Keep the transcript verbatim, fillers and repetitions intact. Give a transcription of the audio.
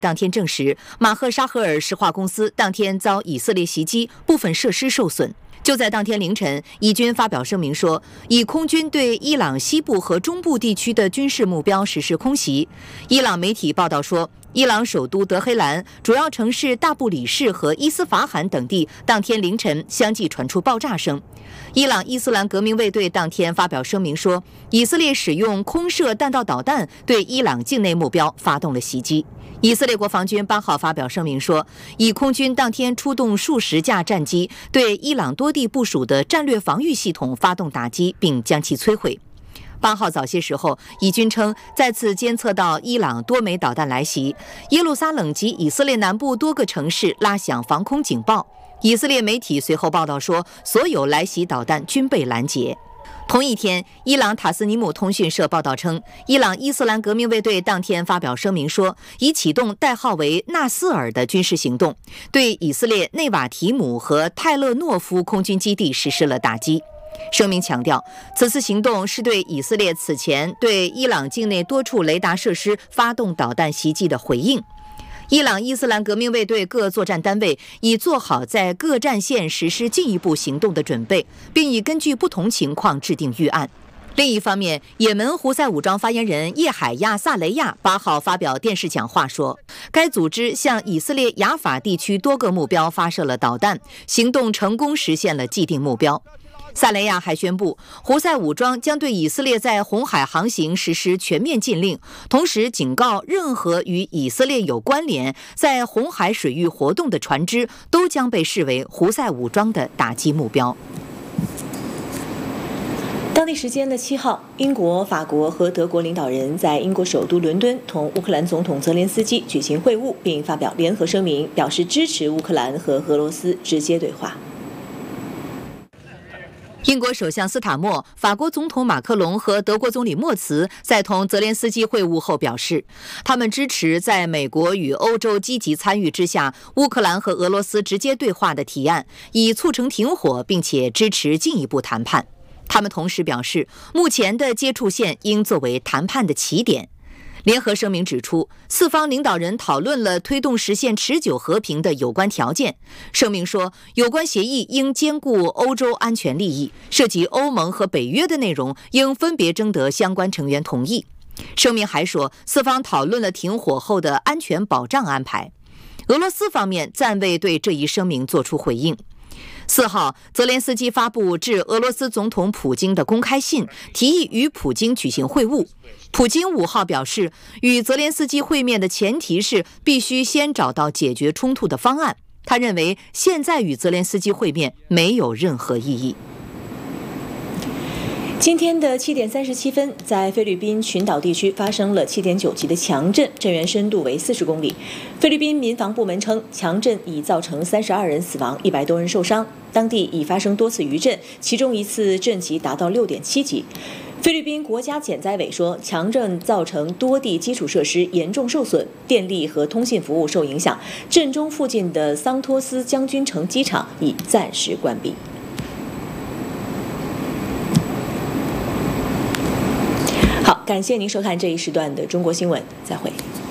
当天证实，马赫沙赫尔石化公司当天遭以色列袭击，部分设施受损。就在当天凌晨，以军发表声明说，以空军对伊朗西部和中部地区的军事目标实施空袭。伊朗媒体报道说，伊朗首都德黑兰、主要城市大布里士和伊斯法罕等地当天凌晨相继传出爆炸声。伊朗伊斯兰革命卫队当天发表声明说，以色列使用空射弹道导弹对伊朗境内目标发动了袭击。以色列国防军八号发表声明说，以空军当天出动数十架战机，对伊朗多地部署的战略防御系统发动打击，并将其摧毁。八号早些时候，以军称再次监测到伊朗多枚导弹来袭，耶路撒冷及以色列南部多个城市拉响防空警报。以色列媒体随后报道说，所有来袭导弹均被拦截。同一天，伊朗塔斯尼姆通讯社报道称，伊朗伊斯兰革命卫队当天发表声明说，已启动代号为纳斯尔的军事行动，对以色列内瓦提姆和泰勒诺夫空军基地实施了打击。声明强调，此次行动是对以色列此前对伊朗境内多处雷达设施发动导弹袭击的回应。伊朗伊斯兰革命卫队各作战单位已做好在各战线实施进一步行动的准备，并已根据不同情况制定预案。另一方面，也门胡塞武装发言人叶海亚·萨雷亚八号发表电视讲话说，该组织向以色列雅法地区多个目标发射了导弹，行动成功实现了既定目标。萨雷亚还宣布，胡塞武装将对以色列在红海航行实施全面禁令，同时警告任何与以色列有关联在红海水域活动的船只都将被视为胡塞武装的打击目标。 当地时间的七号，英国、法国和德国领导人在英国首都伦敦同乌克兰总统泽连斯基举行会晤，并发表联合声明，表示支持乌克兰和俄罗斯直接对话。 英国首相斯塔默、法国总统马克龙和德国总理默茨在同泽连斯基会晤后表示，他们支持在美国与欧洲积极参与之下，乌克兰和俄罗斯直接对话的提案，以促成停火，并且支持进一步谈判。他们同时表示，目前的接触线应作为谈判的起点。联合声明指出，四方领导人讨论了推动实现持久和平的有关条件。声明说，有关协议应兼顾欧洲安全利益，涉及欧盟和北约的内容应分别征得相关成员同意。声明还说，四方讨论了停火后的安全保障安排。俄罗斯方面暂未对这一声明作出回应。四号，泽连斯基发布致俄罗斯总统普京的公开信，提议与普京举行会晤。普京五号表示，与泽连斯基会面的前提是必须先找到解决冲突的方案。他认为现在与泽连斯基会面没有任何意义。 今天的七点三十七分，在菲律宾群岛地区发生了七点九级的强震，震源深度为四十公里。菲律宾民防部门称，强震已造成三十二人死亡，一百多人受伤。当地已发生多次余震，其中一次震级达到六点七级。菲律宾国家减灾委说，强震造成多地基础设施严重受损，电力和通信服务受影响。震中附近的桑托斯将军城机场已暂时关闭。好，感谢您收看这一时段的中国新闻，再会。